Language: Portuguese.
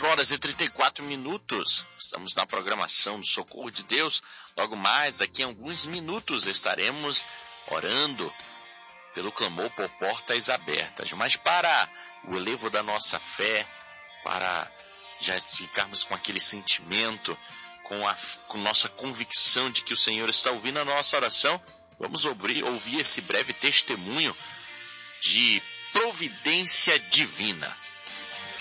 horas e 34 minutos. Estamos na programação do Socorro de Deus. Logo mais, daqui a alguns minutos, estaremos orando pelo clamor por portas abertas. Mas para o elevo da nossa fé, para já ficarmos com aquele sentimento, com nossa convicção de que o Senhor está ouvindo a nossa oração, vamos ouvir esse breve testemunho de providência divina.